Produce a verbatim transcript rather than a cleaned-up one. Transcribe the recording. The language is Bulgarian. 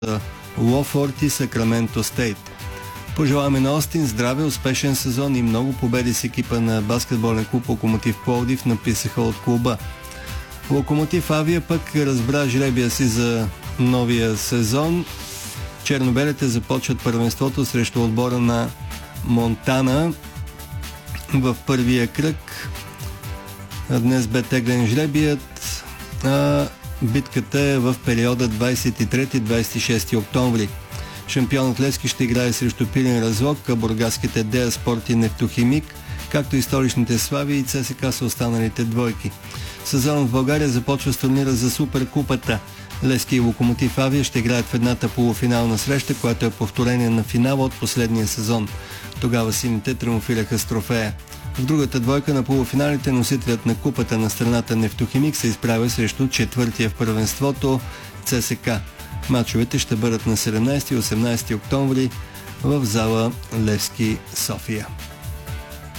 Лофорд и Сакраменто Стейт. Пожелаваме на Остин здраве, успешен сезон и много победи с екипа на баскетболен клуб Локомотив Пловдив, написаха от клуба. Локомотив Авия пък разбра жребия си за новия сезон. Чернобелите започват първенството срещу отбора на Монтана в първия кръг. Днес бе теглен жребият, а битката е в периода двадесет и трети до двадесет и шести октомври. Шампионът Левски ще играе срещу Пирин Разлог, а бургаските Дея Спорт и Нефтохимик, както и столичните Слави и ЦСКА са останалите двойки. Сезонът в България започва с турнира за Суперкупата. Левски и Локомотив Авия ще играят в едната полуфинална среща, която е повторение на финала от последния сезон. Тогава сините триумфираха с трофея. В другата двойка на полуфиналите носителят на купата на страната Нефтохимик се изправя срещу четвъртия в първенството ЦСКА. Мачовете ще бъдат на седемнадесети и осемнадесети октомври в зала Левски, София.